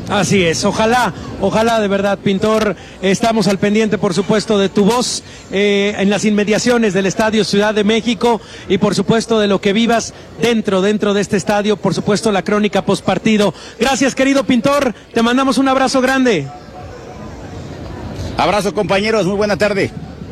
Así es, ojalá de verdad, Pintor, estamos al pendiente, por supuesto, de tu voz en las inmediaciones del Estadio Ciudad de México y por supuesto de lo que vivas dentro de este estadio, por supuesto la crónica postpartido. Gracias, querido Pintor, te mandamos un abrazo grande. Abrazo, compañeros, muy buena tarde.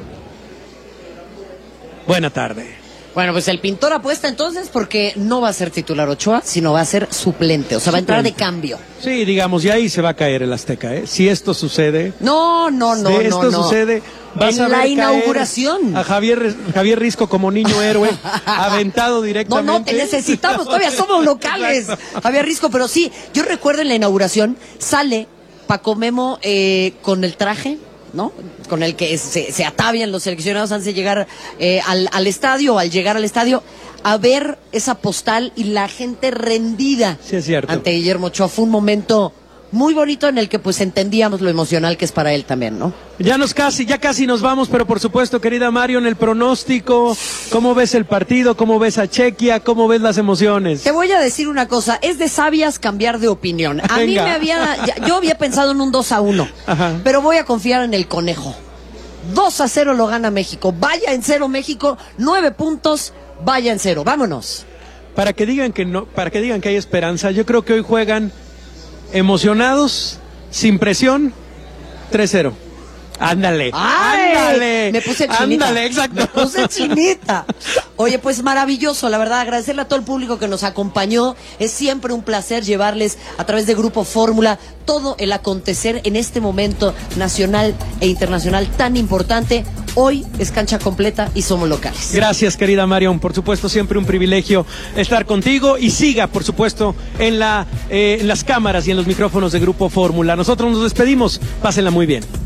Buena tarde. Bueno, pues el Pintor apuesta entonces porque no va a ser titular Ochoa, sino va a ser suplente, o sea, va a entrar de cambio. Sí, digamos, y ahí se va a caer el Azteca, ¿eh? Si esto sucede... No. Sucede, vas en a ver la inauguración. A Javier Risco como niño héroe, aventado directamente. No, te necesitamos, todavía somos locales, Javier Risco, pero sí, yo recuerdo en la inauguración, sale Paco Memo con el traje, ¿no? Con el que se atavian los seleccionados antes de llegar al estadio, o al llegar al estadio, a ver esa postal y la gente rendida. Sí, es cierto. Ante Guillermo Ochoa. Fue un momento muy bonito en el que pues entendíamos lo emocional que es para él también, ¿no? Ya casi nos vamos, pero por supuesto, querida Mario, en el pronóstico, ¿cómo ves el partido? ¿Cómo ves a Chequia? ¿Cómo ves las emociones? Te voy a decir una cosa, es de sabias cambiar de opinión. A mí yo había pensado en un 2-1, pero voy a confiar en el conejo. 2-0 lo gana México. Vaya en 0 México, 9 puntos, vaya en 0. Vámonos. Para que digan que hay esperanza, yo creo que hoy juegan emocionados, sin presión, 3-0. Ándale. Me puse chinita. Ándale, exacto. Me puse chinita. Oye, pues maravilloso, la verdad, agradecerle a todo el público que nos acompañó. Es siempre un placer llevarles a través de Grupo Fórmula todo el acontecer en este momento nacional e internacional tan importante. Hoy es cancha completa y somos locales. Gracias, querida Marion. Por supuesto, siempre un privilegio estar contigo y siga, por supuesto, en las cámaras y en los micrófonos de Grupo Fórmula. Nosotros nos despedimos. Pásenla muy bien.